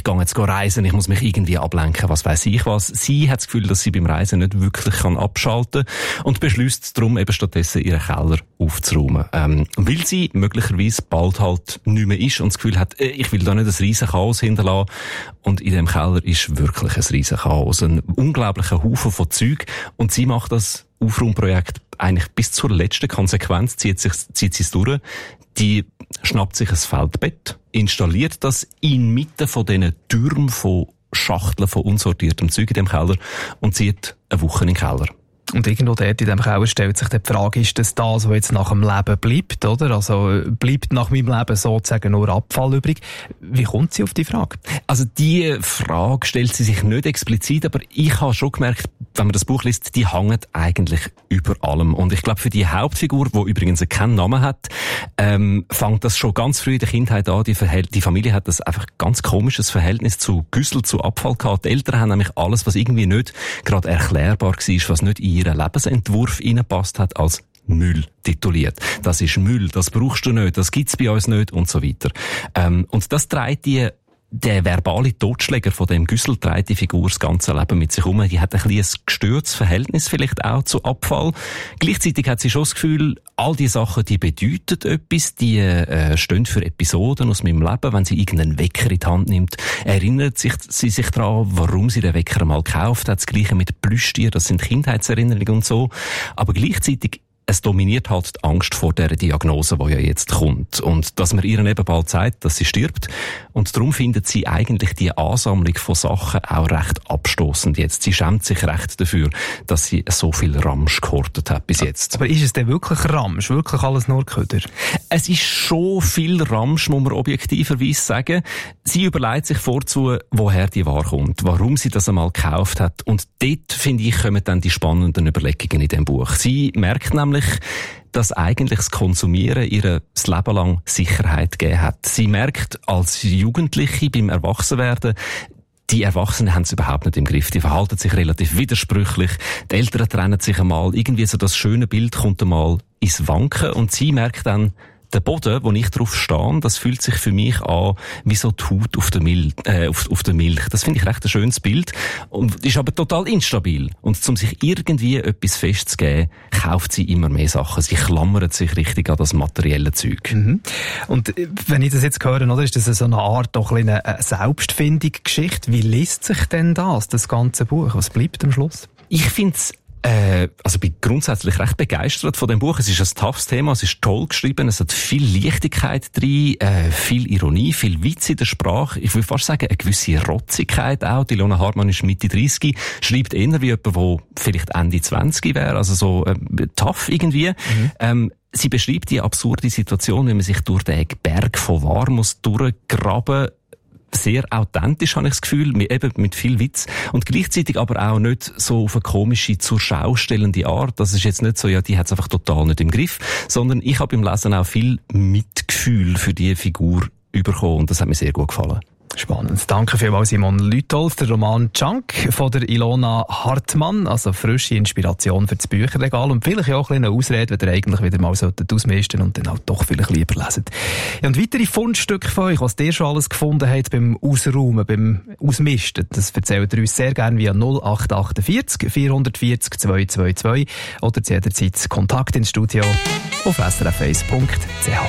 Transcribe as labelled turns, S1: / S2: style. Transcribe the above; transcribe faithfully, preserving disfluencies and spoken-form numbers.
S1: gehe jetzt reisen, ich muss mich irgendwie ablenken, was weiss ich was. Sie hat das Gefühl, dass sie beim Reisen nicht wirklich kann abschalten kann und beschließt darum eben stattdessen ihren Keller aufzuräumen. Ähm, weil sie möglicherweise bald halt nicht mehr ist und das Gefühl hat, ich will da nicht ein riesen Chaos hinterlassen. Und in dem Keller ist wirklich ein riesen Chaos. Ein unglaublicher Haufen von Zeug. Und sie macht das Aufräumprojekt eigentlich bis zur letzten Konsequenz, zieht, sich, zieht sie es durch. Die schnappt sich ein Feldbett, installiert das inmitten von diesen Türmen von Schachteln von unsortiertem Zeug in dem Keller und zieht eine Woche in den Keller.
S2: Und irgendwo dort in diesem Keller stellt sich die Frage, ist das das, was jetzt nach dem Leben bleibt, oder? Also bleibt nach meinem Leben sozusagen nur Abfall übrig? Wie kommt sie auf die Frage?
S1: Also die Frage stellt sie sich nicht explizit, aber ich habe schon gemerkt, wenn man das Buch liest, die hängt eigentlich über allem. Und ich glaube, für die Hauptfigur, die übrigens keinen Namen hat, ähm, fängt das schon ganz früh in der Kindheit an. Die, Verhält- die Familie hat das einfach ganz komisches Verhältnis zu Güssel, zu Abfall gehabt. Die Eltern haben nämlich alles, was irgendwie nicht gerade erklärbar war, was nicht in ihren Lebensentwurf hineingepasst hat, als Müll tituliert. Das ist Müll, das brauchst du nicht, das gibt's bei uns nicht und so weiter. Ähm, und das trägt die Der verbale Totschläger von dem Güssel trägt die Figur das ganze Leben mit sich um. Die hat ein bisschen ein gestörtes Verhältnis vielleicht auch zu Abfall. Gleichzeitig hat sie schon das Gefühl, all die Sachen, die bedeuten etwas, die äh, stehen für Episoden aus meinem Leben. Wenn sie irgendeinen Wecker in die Hand nimmt, erinnert sich, sie sich daran, warum sie den Wecker mal gekauft hat. Das Gleiche mit Plüschtieren, das sind Kindheitserinnerungen und so. Aber gleichzeitig es dominiert halt die Angst vor der Diagnose, die ja jetzt kommt. Und dass man ihr eben bald sagt, dass sie stirbt. Und darum findet sie eigentlich die Ansammlung von Sachen auch recht abstoßend jetzt. Sie schämt sich recht dafür, dass sie so viel Ramsch gehortet hat bis jetzt.
S2: Aber ist es denn wirklich Ramsch? Wirklich alles nur Köder?
S1: Es ist schon viel Ramsch, muss man objektiverweise sagen. Sie überlegt sich vorzu, woher die Ware kommt, warum sie das einmal gekauft hat. Und dort, finde ich, kommen dann die spannenden Überlegungen in dem Buch. Sie merkt nämlich, dass eigentlich das Konsumieren ihr das Leben lang Sicherheit gegeben hat. Sie merkt als Jugendliche beim Erwachsenwerden, die Erwachsenen haben es überhaupt nicht im Griff. Die verhalten sich relativ widersprüchlich. Die Eltern trennen sich einmal. Irgendwie so das schöne Bild kommt einmal ins Wanken und sie merkt dann, der Boden, wo ich drauf stehe, das fühlt sich für mich an wie so die Haut auf der Milch. Äh, auf, auf der Milch. Das finde ich recht ein schönes Bild und ist aber total instabil. Und um sich irgendwie etwas festzugeben, kauft sie immer mehr Sachen. Sie klammert sich richtig an das materielle Zeug.
S2: Mhm. Und wenn ich das jetzt höre, oder, ist das so eine Art doch eine Selbstfindungsgeschichte. Wie liest sich denn das, das ganze Buch? Was bleibt am Schluss?
S1: Ich finde es Äh, also bin grundsätzlich recht begeistert von dem Buch. Es ist ein toughes Thema, es ist toll geschrieben, es hat viel Leichtigkeit drin, äh, viel Ironie, viel Witz in der Sprache. Ich würde fast sagen, eine gewisse Rotzigkeit auch. Die Ilona Hartmann ist Mitte dreißig, schreibt eher wie jemand, der vielleicht Ende zwanzig wäre, also so äh, tough irgendwie. Mhm. Ähm, sie beschreibt die absurde Situation, wenn man sich durch den Berg von Ware muss durchgraben. Sehr authentisch, habe ich das Gefühl, mit, eben mit viel Witz und gleichzeitig aber auch nicht so auf eine komische, zur Schau stellende Art. Das ist jetzt nicht so, ja, die hat es einfach total nicht im Griff, sondern ich habe beim Lesen auch viel Mitgefühl für die Figur bekommen und das hat mir sehr gut gefallen.
S2: Spannend. Danke vielmals, Simon Lütolf. Der Roman Junk von der Ilona Hartmann. Also frische Inspiration für das Bücherregal und vielleicht auch ein bisschen eine Ausrede, wenn ihr eigentlich wieder mal solltet ausmisten und dann auch doch vielleicht lieber lesen. Ja, und weitere Fundstücke von euch, was ihr schon alles gefunden habt beim Ausräumen, beim Ausmisten, das erzählt ihr uns sehr gerne via null acht acht vier vier vier null zwei zwei zwei oder zu jederzeit Kontakt ins Studio auf s r f eins punkt c h.